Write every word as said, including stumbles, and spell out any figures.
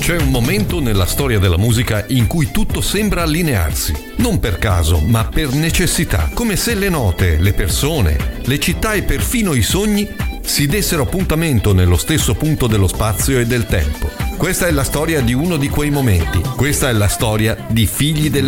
C'è un momento nella storia della musica in cui tutto sembra allinearsi, non per caso, ma per necessità, come se le note, le persone, le città e perfino i sogni si dessero appuntamento nello stesso punto dello spazio e del tempo. Questa è la storia di uno di quei momenti, questa è la storia di Figli delle